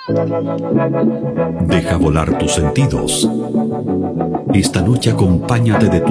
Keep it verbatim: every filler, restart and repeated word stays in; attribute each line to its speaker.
Speaker 1: Deja volar tus sentidos. Esta noche acompáñate de